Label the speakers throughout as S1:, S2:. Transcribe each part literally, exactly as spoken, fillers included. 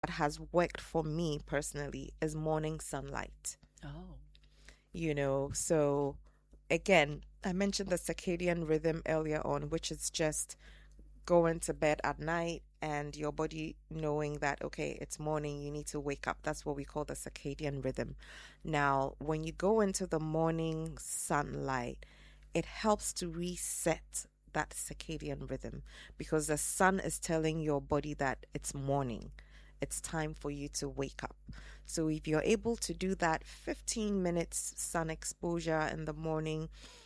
S1: has worked for me personally is morning sunlight.
S2: Oh.
S1: You know, so again, I mentioned the circadian rhythm earlier on, which is just going to bed at night and your body knowing that, okay, it's morning, you need to wake up. That's what we call the circadian rhythm. Now, when you go into the morning sunlight, it helps to reset that circadian rhythm because the sun is telling your body that it's morning. It's time for you to wake up. So if you're able to do that fifteen minutes sun exposure in the morning,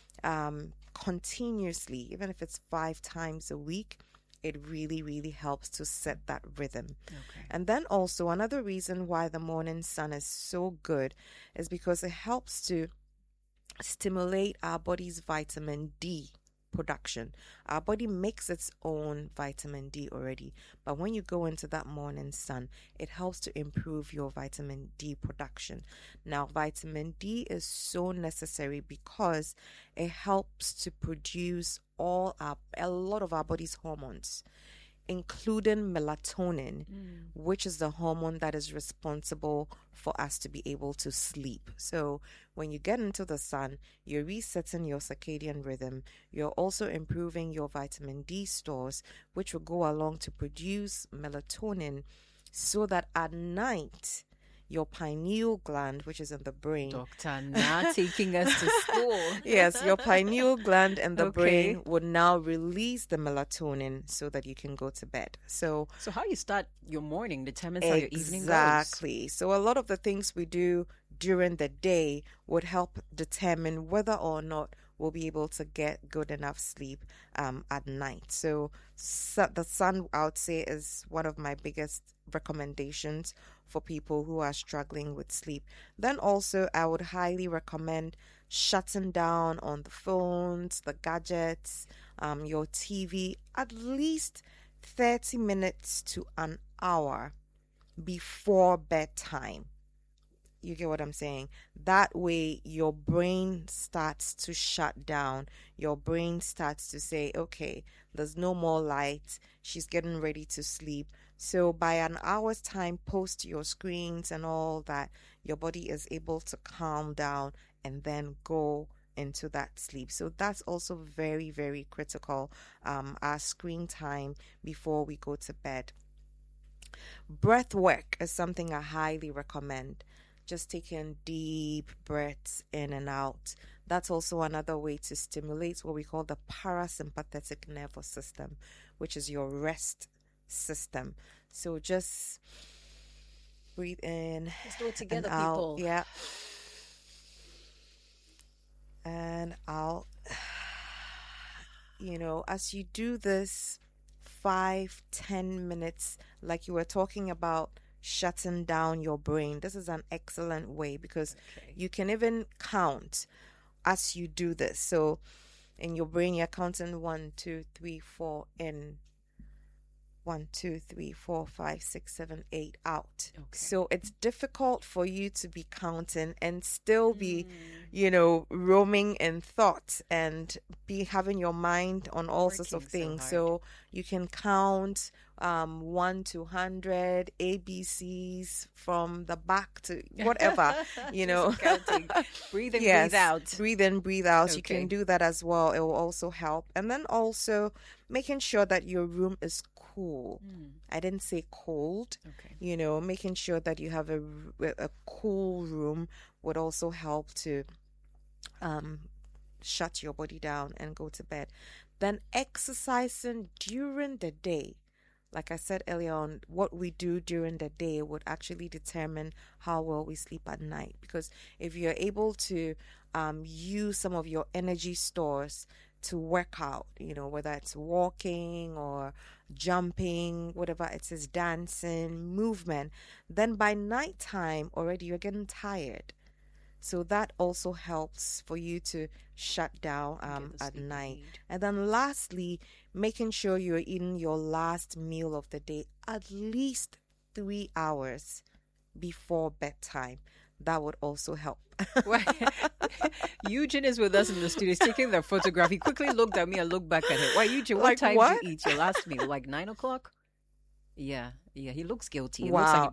S1: um, continuously, even if it's five times a week, it really, really helps to set that rhythm.
S2: Okay.
S1: And then also another reason why the morning sun is so good is because it helps to stimulate our body's vitamin D production. Our body makes its own vitamin D already, but when you go into that morning sun, it helps to improve your vitamin D production. Now, vitamin D is so necessary because it helps to produce all our a lot of our body's hormones, including melatonin, mm. which is the hormone that is responsible for us to be able to sleep. So when you get into the sun, you're resetting your circadian rhythm. You're also improving your vitamin D stores, which will go along to produce melatonin so that at night, your pineal gland, which is in the brain.
S2: Doctor Na taking us to school.
S1: Yes, your pineal gland in the
S2: Okay.
S1: brain would now release the melatonin so that you can go to bed. So,
S2: So how you start your morning determines how your evening goes.
S1: exactly. So a lot of the things we do during the day would help determine whether or not we'll be able to get good enough sleep um, at night. So, so the sun, I would say, is one of my biggest recommendations for people who are struggling with sleep. Then also, I would highly recommend shutting down on the phones, the gadgets, um, your T V, at least thirty minutes to an hour before bedtime. You get what I'm saying? That way, your brain starts to shut down. Your brain starts to say, okay, there's no more light. She's getting ready to sleep. So by an hour's time, post your screens and all that, your body is able to calm down and then go into that sleep. So that's also very, very critical, um, our screen time before we go to bed. Breath work is something I highly recommend. Just taking deep breaths in and out. That's also another way to stimulate what we call the parasympathetic nervous system, which is your rest system. So just breathe in.
S2: Let's do it together,
S1: and out.
S2: people.
S1: Yeah. And out. You know, as you do this five, ten minutes, like you were talking about, shutting down your brain. This is an excellent way because
S2: Okay.
S1: you can even count as you do this. So in your brain, you're counting one, two, three, four in, one, two, three, four, five, six, seven, eight out.
S2: Okay.
S1: So it's difficult for you to be counting and still be,
S2: Mm.
S1: you know, roaming in thought and be having your mind on all sorts of
S2: Working so
S1: things.
S2: hard.
S1: So you can count um one to hundred A B Cs from the back to whatever, you know.
S2: Just counting. Breathe in,
S1: Yes,
S2: breathe out.
S1: breathe in, breathe out. You
S2: Okay.
S1: can do that as well. It will also help. And then also making sure that your room is cool.
S2: Mm.
S1: I didn't say cold.
S2: Okay.
S1: You know, making sure that you have a, a cool room would also help to um shut your body down and go to bed. Then exercising during the day. Like I said earlier on, what we do during the day would actually determine how well we sleep at night. Because if you're able to um, use some of your energy stores to work out, you know, whether it's walking or jumping, whatever it is, dancing, movement, then by nighttime already you're getting tired. So that also helps for you to shut down um,
S2: Get the
S1: at
S2: sleep you
S1: night.
S2: need.
S1: And then lastly, making sure you're eating your last meal of the day at least three hours before bedtime. That would also help.
S2: Well, Eugene is with us in the studio. He's taking the photograph. He quickly looked at me and looked back at it. Why, Eugene, what
S1: Like
S2: time
S1: what?
S2: do you eat your last meal? Like nine o'clock? Yeah, yeah. He looks guilty. It looks
S1: Wow.
S2: like